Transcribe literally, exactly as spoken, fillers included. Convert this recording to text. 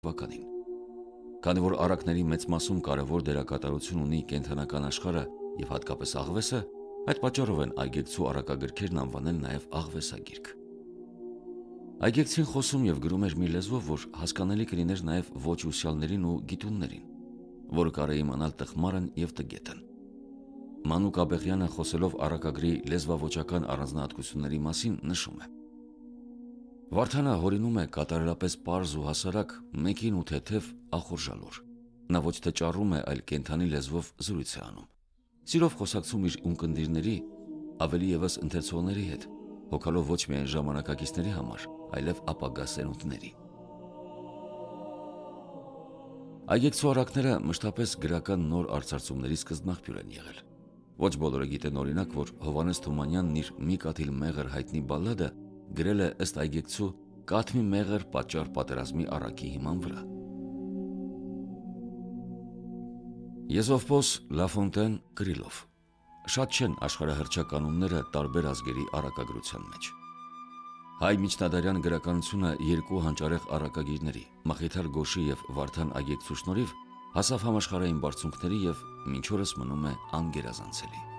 թվականին։ Քանի որ առակների մեծ մասում կարևոր դերակատարություն ունի կենդանական աշխարհը եւ հատկապես աղվեսը, այդ պատճառով են այգեկցու առակագրքերն անվանել նաեւ աղվեսագիրք։ Այգեկցին խոսում եւ գրում էր մի լեզվով, որ հասկանալի կլիներ նաեւ ոչ ուսյալներին ու գիտուններին, որը կարելի իմանալ տխմարն եւ տգետն։ Մանուկ Աբեղյանը խոսելով առակագրի լեզվավոճական առանձնահատկությունների մասին նշում է. Վարդանը հորինում է կատարելապես պարզ ու հասարակ, մեկին ու թեթև ախորժալուր։ Նա ոչ թե ճառում է, այլ կենդանի լեզվով զրույց է անում։ Սիրով խոսակցում իր ունկնդիրների, ավելի եւս ընթերցողների հետ, հոգալով ոչ միայն ժամանակակիցների համար, այլև ապագա սերունդների։ Այգեկցու առակները մշտապես գրական նոր արծարծումների սկզբնաղբյուր են եղել։ Ոչ բոլորը գիտեն օրինակ, որ Հովհաննես Թումանյանն իր «Մի կաթիլ մեղր» հայտնի բալլադը գրել է ըստ այգեկցու «Կաթ մի մեղր պատճառ պատերազմի» առակի հիման վրա։ Եզովպոս, Լաֆոնտեն, Կրիլով շատ չեն աշխարհահռչականունները տարբեր ազգերի առակագրության մեջ։ Հայ միջնադարյան գրականությունը երկու հանճարեղ առակագիրների՝ Մխիթար Գոշի եւ Վարդան այգեկցու շնորհիվ հասավ համաշխարհային բարձունքների եւ մինչ օրս մնում է անգերազանցելի։